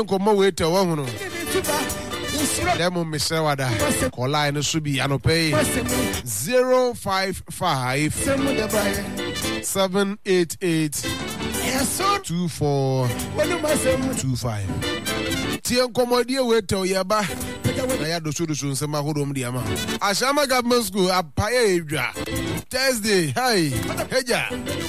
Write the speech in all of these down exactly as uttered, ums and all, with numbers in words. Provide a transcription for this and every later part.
Nkomo wait a woman. Demo Misewada. Call line Subi Anope zero five five seven eight eight two four two five. Tian Comodia wait till Yaba. I had the solution some Mahodom Diama. Ashama Government School at Paedra. Thursday. Hi. Heja.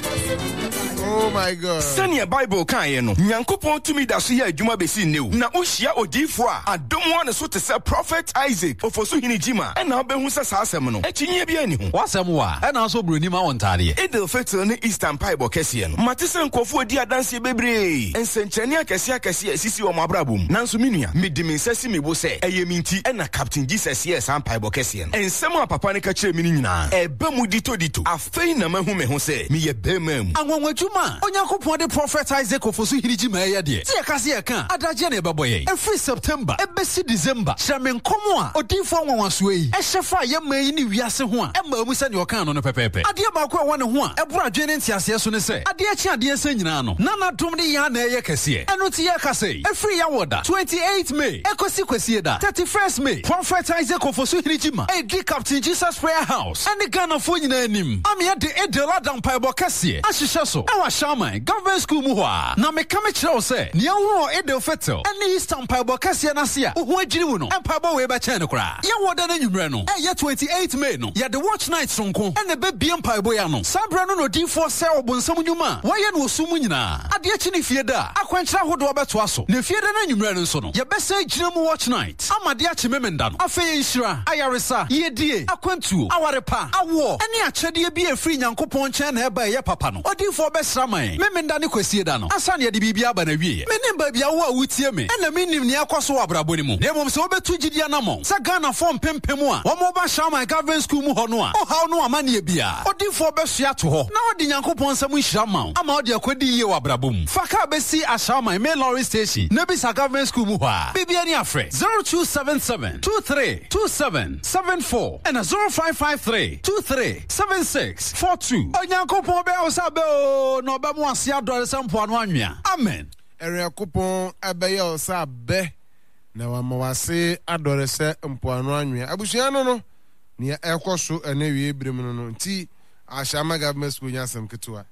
Oh my God. Senior Bible kan no. Nyankopon tumi da so ya adwuma besi new. Na ohia odifo a adom one so te say Prophet Isaac ofoso hini jima. E na obehu se sa asem no. Echinye bia ni ho. Wasem wa. E na so broni ma wontade. Edel Fettel ne Eastern Bible kese no. Matese nkofo odi adanse bebre. Ensenchane akese akese asisi o mabrabum. Nanso minua medi mensasi mebo se eye minti e na Captain Jesus yes an Bible kese no. Ensem a papa ne ka kire mi nyina. Ebe mu dito dito. Afei na mahu me ho se me ye bemam. Anwonwatu Onyankopon de Prophet Isaac ofoso hiriji ma ya de. Ti yakase ya kan adaje na ebeboye. Every September, ebesi December, hyame nkomo a odifo anwanwaso yi. Ehyefa ye man ni wiase ho a emma mu se ne okan no no pepepe. Ade ba ko a wone ho a ebura dwene ntiase so ne se. Ade achi ade se nyina no. Na na dom ne ya na eye kase. Eno ti yakase. Every ya woda twenty-eighth May, ekosi kwesi da thirty-first May. Prophet Isaac ofoso hiriji ma. E di Captain Jesus Prayer House. Ene Ghana fo nyina anim. Am ye de Edela dan Bible kase. Ahyehyɛ so. Shaman government school mu ho na me kame kire o se ne wo Edel Fettel ene Eastern Bible kase na se a wo agiri wo no empabo we ba chen no kra ye woda na nwumre no e ye twenty-eighth May no ye the watch night sonko ene be bie empabo ya no sabra no no di for se obonsam nyuma wo ye no osum nyina ade achi ne fie da akwankyira hodo obeto aso ne fie da na nwumre no so no ye be se gire mu watch night amade achi memenda no afeye nhira ayaresa ye die akwantuo awarepa awo ene akyede bi afri Nyankopon chen na eba ye papa no odi for be me menda ne kwasie da no asane de bibia ba na wie me ne ba bia wo a wutie me ena me nim ne akoso abrabo ni mu na mom se obetu gidia na mo sa Ghana form pempem a wo mo ba Shaman government school mu ho no a o ha no amane bia odifo be sua to ho na odi Nyankopon nsam nhira ma ama odi akodi ye wa abrabo mu faka be si a Shaman main lorry station na bi sa government school mu ho a bibia ni afre zero two seven seven two three two seven seven four and zero five five three two three seven six four two Onyankopon be o sabe o no ba mo ase adore sampo anu anwea amen ere kupon abeye osa be na wa mo wase adore se mpo anu anwea abusua no no ne ekoso ene wie brem no no nti Ashama government school nyasem ketwa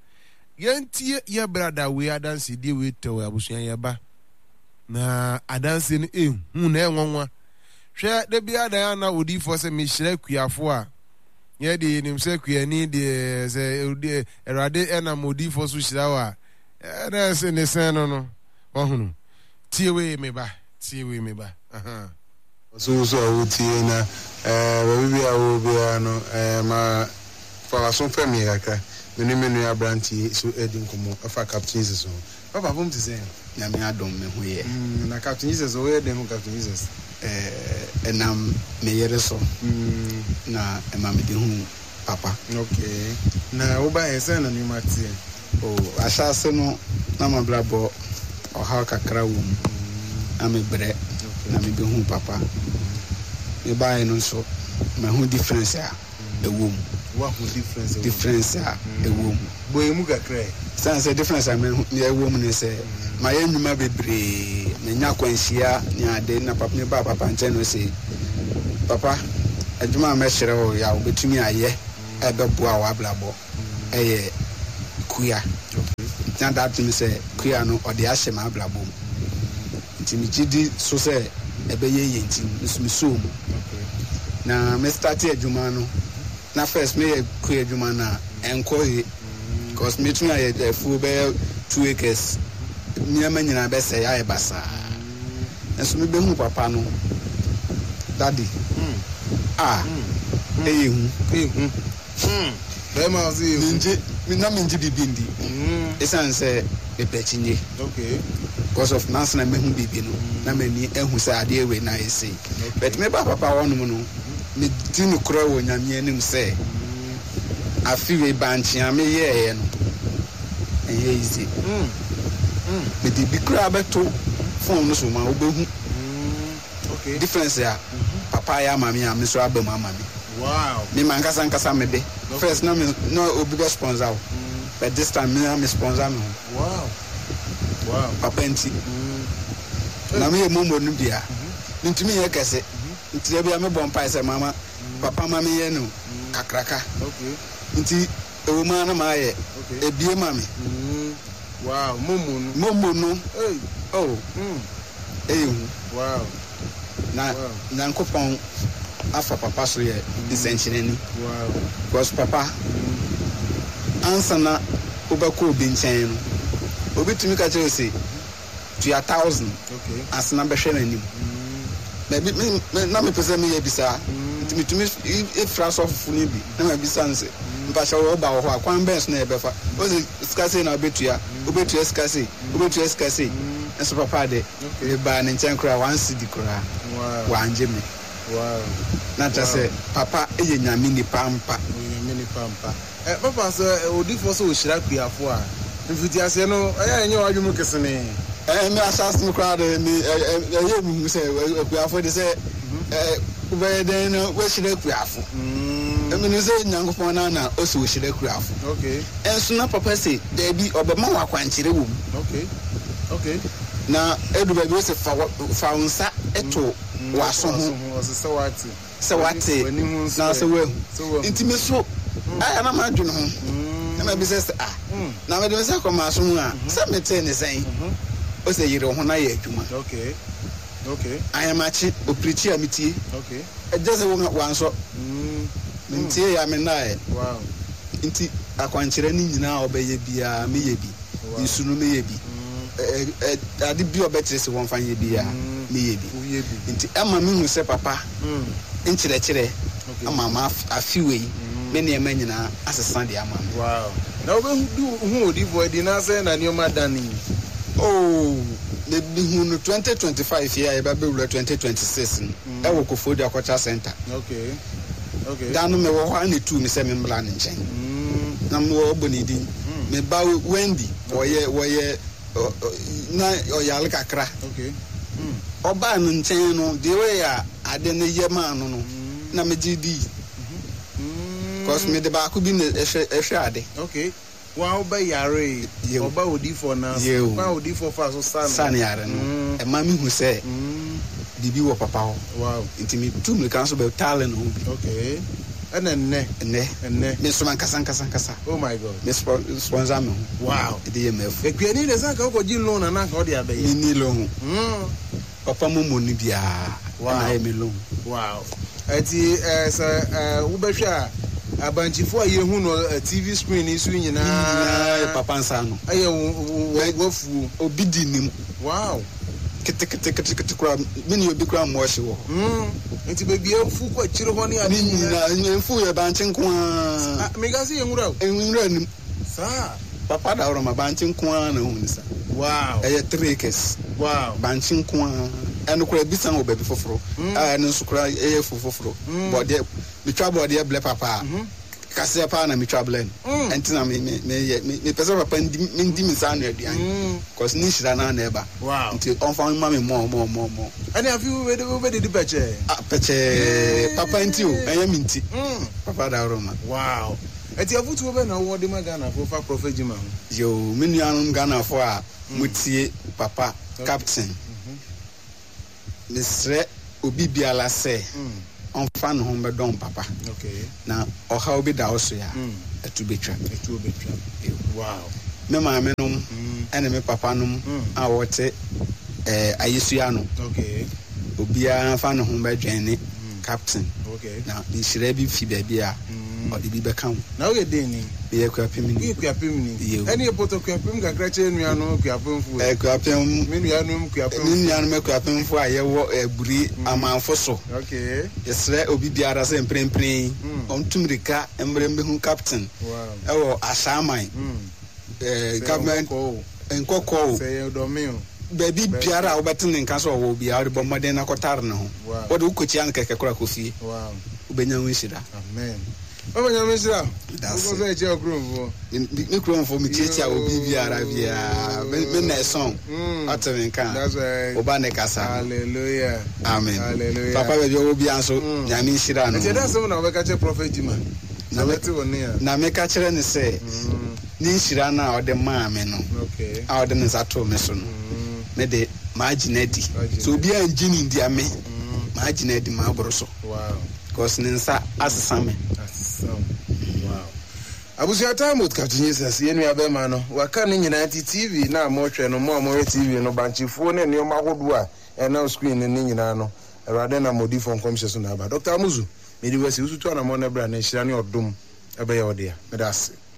yentie ye brother we adansi die we to abusua ye ba na adansi no eh hu na enwonwa hwe de bia da na odi fo se me hira kuafo a ye de nim se kuani de se odi erade ena modi fo so hira wa na se ne sen no no ohunu tie we me ba tie we me ba aha so so o tie na eh we bia wo bia no eh ma fa so fami aka menu menu abranti so edin komo afa Captain Jesus so papa bom ti say na me adom me ho ye na Captain Jesus o ye den ho Captain Jesus eh enam me yere so na ema me de hu papa okay na wo ba ese na ni mati o asase no na ma blabo o ha kakra wo na me bre na me be hu papa me ba no so me hu difference a e wo what was difference difference a e wo boy mu kakra sense difference a me e wo mu ne se ma ye nwuma bebre me nya kwanhia ni ade na papa me ba papa nche no se papa adwuma me hyere wo ya obetumi aye e be boa wa blabo eye kuya na that me say kuya no ode ahye ma blabo nti mi gidi so se e be ye ye nti nsumiso mu na me start adwuma no na first me kuya adwuma na enko ye because me tumi aye the full be two acres nyama nyina be say aye basa enso me be hu papa no daddy ah eh hu eh hu hmm bema zi nje mi na mi nje bibindi mm esan say be pechinye okay because of nance na me hu bibi no na me ni ehu say ade we na ese but me ba papa wonu no me di no kro wo nyame anim say afi we banchia me ye ye no eh easy mm mm me di bikra beto phone no so ma obehu okay difference ya papa ya mami ya me so abam amami wow me man kasa nkasa me de first no me no obi be sponsor mm. but this time me am sponsor me wow wow papa enti na me mo mo no bia ntimi ye kese ntire bia me bon pai se mama papa mama ye no kakraka okay nti ewo ma na ma ye ebie mami wow momo momo no hey oh mm eh wow na nyankopon afa papa so ye disenchineni wow because papa ansa na obako obi nchen no obi tumi ka chere say to a thousand okay asna be hwe nanim maybe me na me pese me ye bisa tumi tumi ifra so funu bi na me bisa nse mpa sha wo ba ho akwan bens na e befa o se skase na obetua obetua skase obetua skase enso papa de e ba ne nchen kura one cedi kura wow wanje me wow na ta se papa eye nyame ni pampa nyame ni pampa eh papa so odi fo so ohira kuafo a mfiti ase no eh enye wadwum kesene eh me asas me kura de me eh mu se kuafo de se eh ube de no we shira kuafo mm emi no se nyankopon na na o se o shira kuafo okay enso na papa se there be obema wa kwankyere wo okay okay na edu ba bi se fa fa unsa eto waso ho se wati se wati na se we intime so aya na ma dwene ho na ma bi se ah na me de se ko ma so mu a se mete ne sen o se yire ho na ye adwuma okay okay aya ma chi o preach amiti okay e just wo wan so mm ntie ya me na e wow nti akwankyere ni nyina obeye bia me ye bi nsunu me ye bi eh ade bi obetre se won fan ye bia me ye bi nti ama me hu se papa mm nkyere kyere ama ma afiwe me ne ema nyina asesa de ama wow na obe du hu odi vo edi na se na nioma dani oh the hu no twenty twenty-five year e ba be wura twenty twenty-six e wo Kofodia Cultural Center okay okay danu me wo ha ne tu me se me mbla ne nchen mm na me wo boni din me ba Wendy woye woye na oyale kakra okay mm oba no nchen no de we ya ade ne yema no no na me gidi mm cause me de ba ku bi ne ehwe ehwe ade okay wa oba yare oba odi for na oba odi for fa so san san yare no e ma mi hu se bibi wo papa ho wow intimi tu me kan so be talent ho okay ene ne ne ne me so man kasa kasa kasa oh my god me sponsor me wow e dey mef e kwani de san ka ko jin loan na ka o de abaye ni ni loan mm papa mo mo ni bia na e me loan wow ati eh so eh wo be hwa abanchifo aye hu no T V screen isu nyina papa nsa no aye wafu obi di nim wow kete kete kete kete kura mini obi kura mo hye wo mm enti bebi afu kwa chire ho ne ani nyina mfu ye banche nko a me ga se yenwura enwura nim sa papa da oro ma banche nko a na hu ni sa wow eye three acres wow banche nko a eno kura bisan wo bebi foforo a eno so kura eye foforo bode bitwa bode ble papa kase pa na mitwa blend entina me me me me pesa papa ndi ndi mi sa na aduan cause ni shira na na eba wow nti on fa ma me mo mo mo mo ani afi we de we de peche ah peche papa nti o enya mi nti papa da roma wow eti afutu we na wo de ma Ghana for fa Prophet Jima yo me nuanum Ghana for a mutie papa captain Misre obi biala se on fan ho be don papa okay na o ha obi da oso ya etu betwa etu betwa wow me ma me num ene me papa num a wote eh ayesua no okay obi a fan ho be dwene captain okay na nshira bi fi ba bi a o de bi be kan na we dey ni be kwapem ni we kwapem ni ene poto kwapem gakra che nua no kwapem fu eh kwapem me nua no kwapem me nua no me kwapem fu a ye wo eburi amanfo so okay yesre obi biara se mprempren on tumrika embrembe hu captain wow e wo asaman eh government enkoko say do me baby biara obetene nka so wo bia wo bo modern akotar no wo de ukochi an keke kora kofi wow ubenya nwishira amen obenya nwishira wo go eche okromfo ni kromfo mi chechi a obi biara bia me na song ateme nka that's right oba ne kasa hallelujah amen hallelujah papa be obi anso nyame shira no e that's so na we ka che Prophet Jima na beti woni ya na me ka kire ne se ni shira na ode ma me no okay a ode ne zato me so no me de ma ginedi so obi an gini ndia me ma ginedi ma abroso wow because nensa asesa me asesa wow abusia time with Captain Jesus ye nua be ma no waka ne nyina ti T V na mo hwe no mo mo T V no banchifo ne ne ma hodo a e na screen ne nyina no erade na modi phone commission so na ba Doctor Amuzu me di wasi usutu na mo na bra na hira ne odom ebe ya ode ya me da se